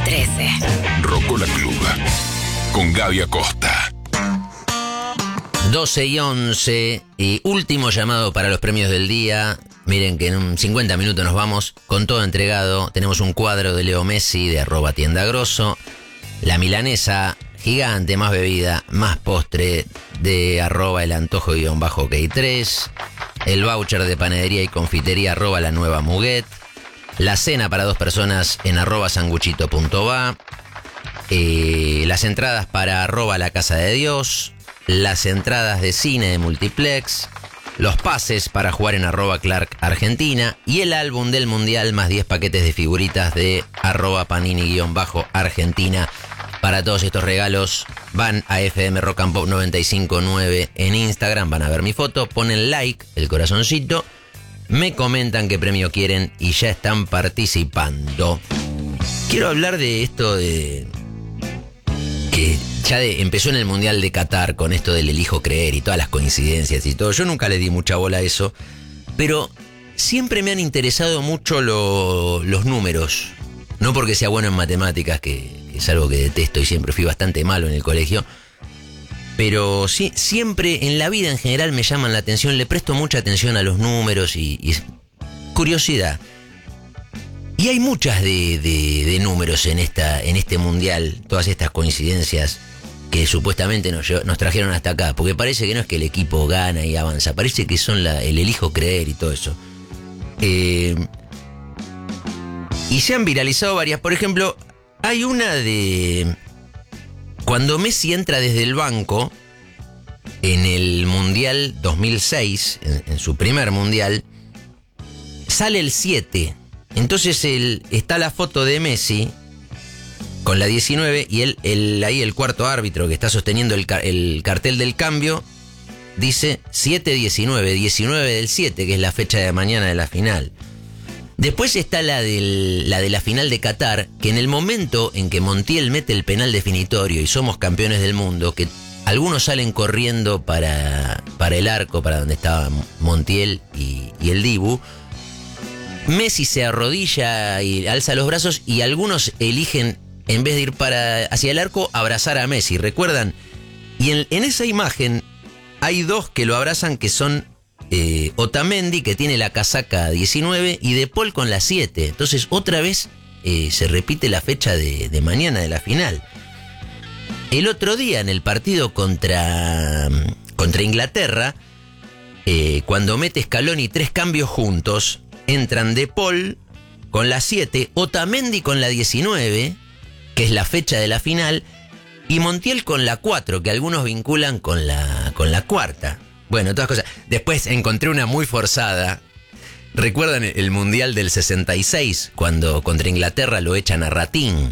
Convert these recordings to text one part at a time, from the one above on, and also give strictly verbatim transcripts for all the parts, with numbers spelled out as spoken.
trece. Rocola Club con Gaby Acosta. doce y once, y último llamado para los premios del día. Miren que en un cincuenta minutos nos vamos con todo entregado. Tenemos un cuadro de Leo Messi de arroba tienda grosso. La milanesa gigante, más bebida, más postre de arroba el antojo guión bajo ok tres. El voucher de panadería y confitería arroba la nueva Muguet. La cena para dos personas en arroba sanguchito punto va. Eh, las entradas para arroba la casa de Dios. Las entradas de cine de Multiplex. Los pases para jugar en arroba Clark Argentina. Y el álbum del mundial más diez paquetes de figuritas de arroba panini-argentina. Para todos estos regalos van a F M Rock and Pop noventa y cinco punto nueve en Instagram. Van a ver mi foto, ponen like, el corazoncito. Me comentan qué premio quieren y ya están participando. Quiero hablar de esto de... que ya de, empezó en el Mundial de Qatar con esto del elijo creer y todas las coincidencias y todo. Yo nunca le di mucha bola a eso, pero siempre me han interesado mucho lo, los números. No porque sea bueno en matemáticas, que, que es algo que detesto y siempre fui bastante malo en el colegio, pero sí, siempre en la vida en general me llaman la atención, le presto mucha atención a los números y, y curiosidad. Y hay muchas de, de, de números en esta en este mundial, todas estas coincidencias que supuestamente nos, nos trajeron hasta acá, porque parece que no es que el equipo gana y avanza, parece que son la, el elijo creer y todo eso. Eh, y se han viralizado varias, por ejemplo, hay una de... Cuando Messi entra desde el banco en el Mundial dos mil seis, en, en su primer Mundial, sale el siete. Entonces el, está la foto de Messi con la diecinueve y él, el, ahí el cuarto árbitro que está sosteniendo el, el cartel del cambio dice siete diecinueve, diecinueve del siete, que es la fecha de mañana de la final. Después está la, del, la de la final de Qatar, que en el momento en que Montiel mete el penal definitorio y somos campeones del mundo, que algunos salen corriendo para, para el arco, para donde estaba Montiel y, y el Dibu, Messi se arrodilla y alza los brazos y algunos eligen, en vez de ir para hacia el arco, abrazar a Messi, ¿recuerdan? Y en, en esa imagen hay dos que lo abrazan, que son eh, Otamendi, que tiene la casaca diecinueve, y De Paul con la siete. Entonces otra vez eh, se repite la fecha de, de mañana de la final. El otro día en el partido contra, contra Inglaterra, eh, cuando mete Scaloni tres cambios juntos, entran De Paul con la siete, Otamendi con la diecinueve, que es la fecha de la final, y Montiel con la cuatro, que algunos vinculan con la, con la cuarta. Bueno, todas cosas. Después encontré una muy forzada. ¿Recuerdan el Mundial del sesenta y seis? Cuando contra Inglaterra lo echan a Ratín.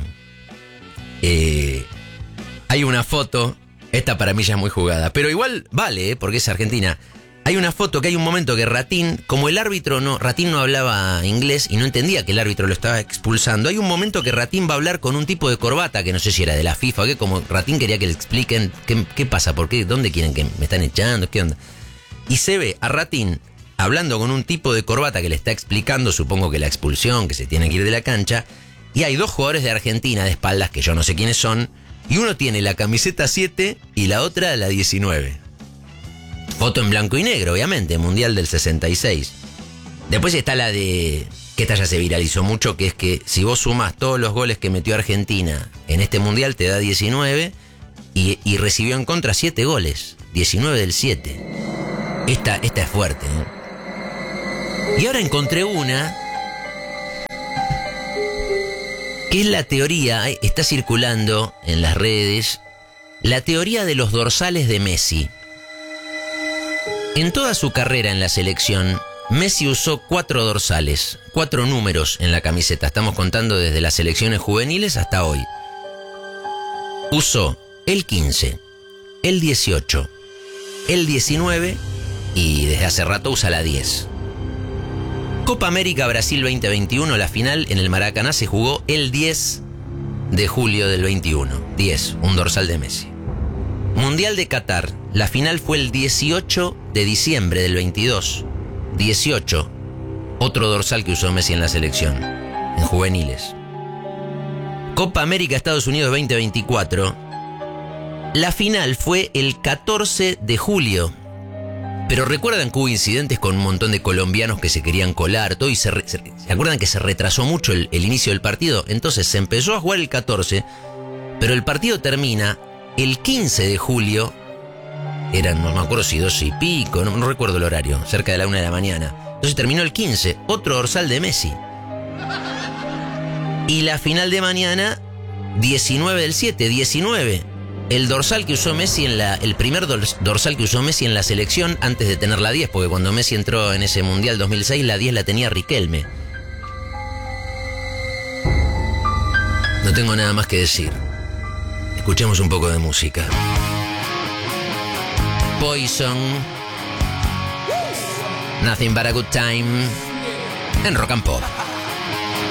Eh, hay una foto, esta para mí ya es muy jugada, pero igual vale, ¿eh? Porque es Argentina. Hay una foto que hay un momento que Ratín, como el árbitro no, Ratín no hablaba inglés y no entendía que el árbitro lo estaba expulsando. Hay un momento que Ratín va a hablar con un tipo de corbata, que no sé si era de la FIFA o qué, como Ratín quería que le expliquen qué, qué pasa, por qué, dónde quieren que me están echando, qué onda. Y se ve a Ratín hablando con un tipo de corbata que le está explicando, supongo que la expulsión, que se tiene que ir de la cancha, y hay dos jugadores de Argentina de espaldas, que yo no sé quiénes son, y uno tiene la camiseta siete y la otra la diecinueve. Foto en blanco y negro, obviamente, Mundial del sesenta y seis. Después está la de, que esta ya se viralizó mucho, que es que si vos sumás todos los goles que metió Argentina en este Mundial, te da diecinueve, y, y recibió en contra siete goles, diecinueve del siete. Esta, esta es fuerte, ¿eh? Y ahora encontré una, que es la teoría, está circulando en las redes, la teoría de los dorsales de Messi. En toda su carrera en la selección, Messi usó cuatro dorsales, cuatro números en la camiseta. Estamos contando desde las selecciones juveniles hasta hoy. Usó el quince, el dieciocho, el diecinueve y desde hace rato usa la diez. Copa América Brasil veinte veintiuno, la final en el Maracaná se jugó el diez de julio del veintiuno. diez, un dorsal de Messi. Mundial de Qatar, la final fue el dieciocho de diciembre del veintidós. dieciocho, otro dorsal que usó Messi en la selección, en juveniles. Copa América Estados Unidos veinte veinticuatro. La final fue el catorce de julio. Pero recuerdan que hubo incidentes con un montón de colombianos que se querían colar, todo, y se, re, se, ¿se acuerdan que se retrasó mucho el, el inicio del partido? Entonces se empezó a jugar el catorce, pero el partido termina el quince de julio. Eran, no me acuerdo si dos y pico, no, no recuerdo el horario, cerca de la una de la mañana. Entonces terminó el quince, otro dorsal de Messi. Y la final de mañana, diecinueve del siete, diecinueve. El dorsal que usó Messi en la... El primer dorsal que usó Messi en la selección antes de tener la diez, porque cuando Messi entró en ese Mundial dos mil seis, la diez la tenía Riquelme. No tengo nada más que decir. Escuchemos un poco de música. Poison. Nothing but a good time. En Rock and Pop.